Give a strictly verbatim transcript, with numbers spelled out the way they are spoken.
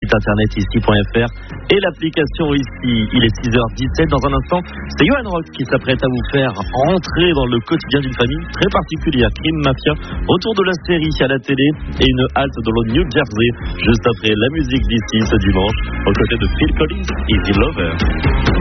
site internet ici point f r et l'application ici. Il est six heures dix-sept. Dans un instant, c'est Johan Rock qui s'apprête à vous faire entrer dans le quotidien d'une famille très particulière. Crime Mafia, retour de la série à la télé et une halte dans le New Jersey juste après la musique d'ici ce dimanche aux côtés de Phil Collins, Easy Lover.